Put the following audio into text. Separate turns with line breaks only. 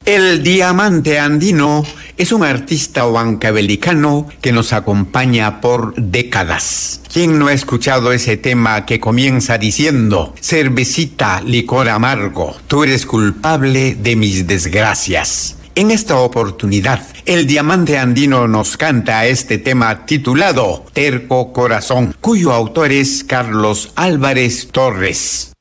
El diamante andino es un artista huancabelicano que nos acompaña por décadas. ¿Quién no ha escuchado ese tema que comienza diciendo: cervecita, licor amargo, tú eres culpable de mis desgracias? En esta oportunidad, el diamante andino nos canta este tema titulado Terco Corazón, cuyo autor es Carlos Álvarez Torres.